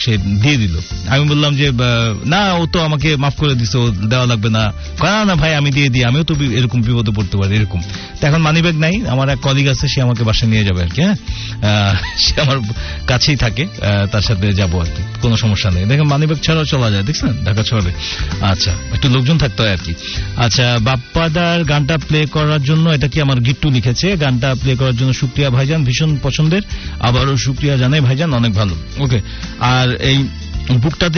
সে দিয়ে দিল। আমি বললাম যে না, ও তো আমাকে মাফ করে দিছে, ও দেওয়া লাগবে না। না ভাই আমি দিয়ে দিই, আমিও তো এরকম বিপদে পড়তে পারি এরকম। এখন মানিব্যাগ নাই, আমার এক কলিগ আছে, সে আমাকে বাসায় নিয়ে যাবে আর কি। হ্যাঁ, সে আমার কাছেই থাকে, তার সাথে যাবো আর কি, কোনো সমস্যা নেই। দেখেন মানিব্যাগ ছাড়াও চলা যায়, দেখছেন ঢাকা শহরে। আচ্ছা, একটু লোকজন থাকতে হয় আর কি। আচ্ছা, বাপ্পাদার গানটা প্লে করার জন্য, এটা কি আমার গিট্টু লিখেছে, গানটা প্লে করার জন্য শুক্রিয়া ভাইজান, ভীষণ পছন্দের, আবারও শুক্রিয়া জানাই ভাইজান, অনেক ভালো। ওকে, আর এই বুকটাতে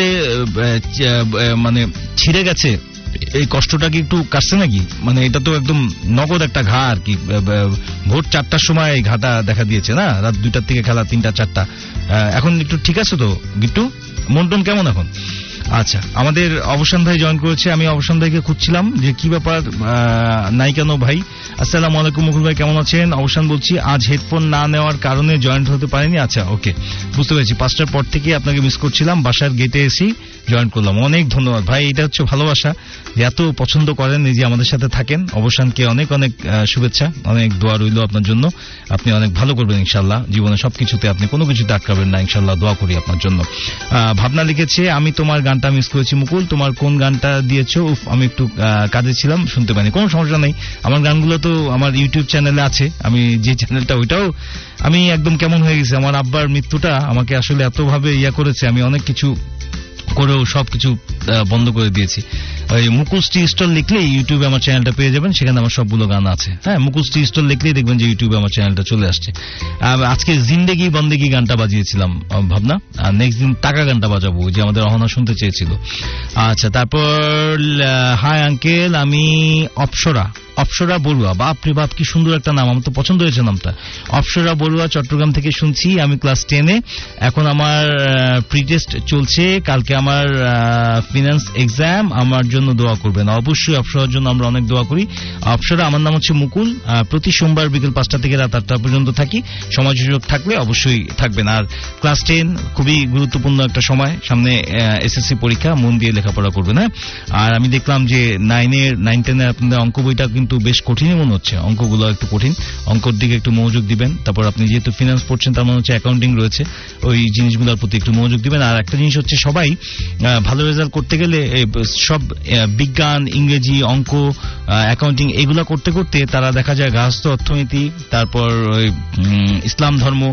মানে ছিঁড়ে গেছে, এই কষ্টটা কি একটু কাটছে নাকি? মানে এটা তো একদম নগদ একটা ঘা আর কি। ভোর 4টার সময় এই ঘাটা দেখা দিয়েছে না, রাত 2টার থেকে খেলা 3টা 4টা। এখন একটু ঠিক আছে তো গিট্টু? মন টন কেমন এখন? আচ্ছা, আমাদের অবসান ভাই জয়েন করেছে। আমি অবসান ভাইকে খুঁজছিলাম যে কি ব্যাপার, নাই কেন ভাই। আসসালামু আলাইকুম মুকুল ভাই, কেমন আছেন? অবসান বলছি, আজ হেডফোন না নেওয়ার কারণে জয়েন্ট হতে পারিনি। আচ্ছা ওকে, বুঝতে পেরেছি। 5টার পর থেকে আপনাকে মিস করছিলাম, বাসার গেটে এসেই জয়েন করলাম। অনেক ধন্যবাদ ভাই, এটা হচ্ছে ভালোবাসা, এত পছন্দ করেন, এই যে আমাদের সাথে থাকেন। অবসানকে অনেক অনেক শুভেচ্ছা, অনেক দোয়া রইল আপনার জন্য। আপনি অনেক ভালো করবেন ইনশাল্লাহ, জীবনে সবকিছুতে আপনি কোনো কিছুতে আটকাবেন না ইনশাল্লাহ, দোয়া করি আপনার জন্য। ভাবনা লিখেছে, আমি তোমার গানটা মিস করেছি মুকুল, তোমার কোন গানটা দিয়েছো? আমি একটু কাজে ছিলাম, শুনতে পাইনি। কোনো সমস্যা নেই, আমার গানগুলো তো আমার ইউটিউব চ্যানেলে আছে। আমি যে চ্যানেলটা, ওইটাও আমি একদম কেমন হয়ে গেছে, আমার আব্বার মৃত্যুটা আমাকে আসলে এতভাবে করেছে, আমি অনেক কিছু করেও সবকিছু বন্ধ করে দিয়েছি। ওই মুকুল টি স্টল লিখলেই ইউটিউবে আমার চ্যানেলটা পেয়ে যাবেন, সেখানে আমার সবগুলো গান আছে। হ্যাঁ, মুকুল টি স্টল লিখলেই দেখবেন যে ইউটিউবে আমার চ্যানেলটা চলে আসছে। আজকে জিন্দেগি বন্দেগি গানটা বাজিয়েছিলাম ভাবনা, আর নেক্সট দিন টাকা গানটা বাজাবো, যে আমাদের অহনা শুনতে চেয়েছিল। আচ্ছা, তারপর হাই আঙ্কেল, আমি অপসরা বড়ুয়া, বাপরে বাপ কি সুন্দর একটা নাম, আমার তো পছন্দ হয়েছে নামটা। অপসরা বড়ুয়া চট্টগ্রাম থেকে শুনছি, আমি ক্লাস 10-এ, এখন আমার প্রিটেস্ট চলছে, কালকে আমার ফিনান্স এক্সাম, আমার জন্য দোয়া করবেন। অবশ্যই অপসরার জন্য আমরা অনেক দোয়া করি। অপসরা, আমার নাম হচ্ছে মুকুল, প্রতি সোমবার বিকেল 5টা থেকে রাত 8টা পর্যন্ত থাকি, সময় সুযোগ থাকলে অবশ্যই থাকবেন। আর ক্লাস 10 খুবই গুরুত্বপূর্ণ একটা সময়, সামনে এসএসসি পরীক্ষা, মন দিয়ে লেখাপড়া করবেন। হ্যাঁ, আর আমি দেখলাম যে 9-10-এর আপনাদের অঙ্ক বইটা কিন্তু বেশ কঠিনই মনে হচ্ছে, অঙ্কগুলো একটু কঠিন, অঙ্কর দিকে একটু মনোযোগ দিবেন। তারপর আপনি যেহেতু ফিনান্স পড়ছেন, তার মানে হচ্ছে অ্যাকাউন্টিং রয়েছে, ওই জিনিসগুলোর প্রতি একটু মনোযোগ দিবেন। আর একটা জিনিস হচ্ছে, সবাই ভালো রেজাল্ট করতে গেলে সব বিজ্ঞান, ইংরেজি, অঙ্ক, অ্যাকাউন্টিং এগুলো করতে করতে তারা দেখা যায় গার্হস্থ্য অর্থনীতি, তারপর ইসলাম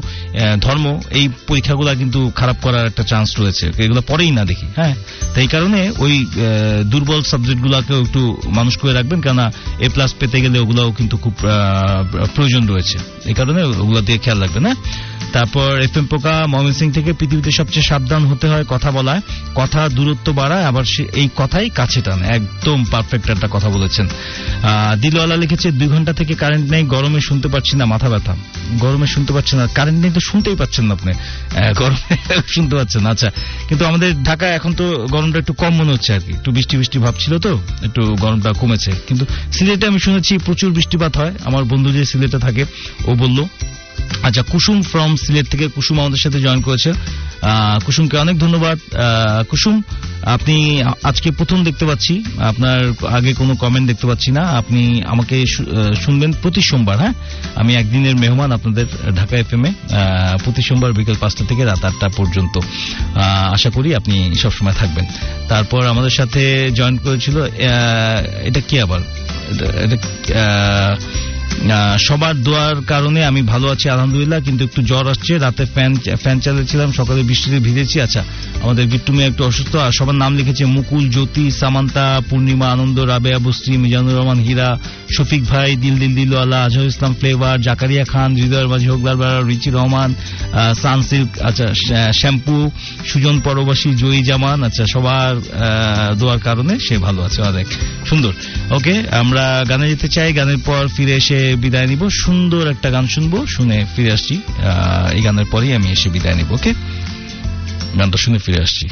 ধর্ম এই পরীক্ষাগুলো কিন্তু খারাপ করার একটা চান্স রয়েছে, এগুলো পড়েই না দেখি। হ্যাঁ, তাই কারণে ওই দুর্বল সাবজেক্টগুলোকেও একটু মানুষ করে রাখবেন, কেননা এ প্লাস পেতে গেলে ওগুলাও কিন্তু খুব প্রয়োজন রয়েছে, এই কারণে ওগুলো দিয়ে খেয়াল রাখবেন। হ্যাঁ, তারপর এফএম পোকা ময়মনসিংহ থেকে, পৃথিবীতে সবচেয়ে সাবধান হতে হয় কথা বলায়, কথা দূরত্ব বাড়ায়, আবার এই কথাই কাছে টানে। একদম পারফেক্ট একটা কথা বলেছেন। দিলওয়ালা লিখেছে, 2 ঘন্টা থেকে কারেন্ট নেই, গরমে শুনতে পাচ্ছি না, মাথা ব্যথা। গরমে শুনতে পাচ্ছেন না, কারেন্ট নেই তো শুনতেই পাচ্ছেন না আপনি, গরমে শুনতে পাচ্ছেন। আচ্ছা, কিন্তু আমাদের ঢাকা এখন তো গরমটা একটু কম মনে হচ্ছে আর কি, একটু বৃষ্টি বৃষ্টি ভাব ছিল তো একটু গরমটা কমেছে। কিন্তু সিলেটে আমি শুনেছি প্রচুর বৃষ্টিপাত হয়, আমার বন্ধু যে সিলেটে থাকে ও বলল। আচ্ছা, কুসুম ফ্রম সিলেট থেকে, কুসুম আমাদের সাথে জয়েন করেছে। কুসুমকে অনেক ধন্যবাদ। কুসুম, আপনি আজকে প্রথম দেখতে পাচ্ছি, আপনার আগে কোনো কমেন্ট দেখতে পাচ্ছি না। আপনি আমাকে শুনবেন প্রতি সোমবার। হ্যাঁ, আমি একদিনের মেহমান আপনাদের ঢাকা এফএম-এ, প্রতি সোমবার বিকেল 5টা থেকে রাত 8টা পর্যন্ত। আশা করি আপনি সবসময় থাকবেন। তারপর আমাদের সাথে জয়েন করেছিল, এটা কি আবার, সবার দোয়ার কারণে আমি ভালো আছি আলহামদুলিল্লাহ, কিন্তু একটু জ্বর আসছে, রাতে ফ্যান চালিয়েছিলাম, সকালে বৃষ্টিতে ভিজেছি। আচ্ছা, আমাদের গিট্টু মেয়ে একটু অসুস্থ। আর সবার নাম লিখেছে, মুকুল, জ্যোতি, সামান্তা, পূর্ণিমা, আনন্দ, রাবেয়া বস্ত্রী, মিজানুর রহমান, হীরা, শফিক ভাই, দিলওয়ালা, আজহার ইসলাম ফ্লেভার, জাকারিয়া খান, হৃদয়ের মাঝি, হোগলার বেড়া, রিচি রহমান, সানসিল্ক, আচ্ছা শ্যাম্পু, সুজন পরবাসী, জয়ী জামান। আচ্ছা, সবার দোয়ার কারণে সে ভালো আছে, অনেক সুন্দর। ওকে, আমরা গানে যেতে চাই, গানের পর ফিরে এসে বিদায় নিব, সুন্দর একটা গান শুনবো, শুনে ফিরে আসছি। এই গানের পরেই আমি এসে বিদায় নিব। ওকে, গানটা শুনে ফিরে আসছি।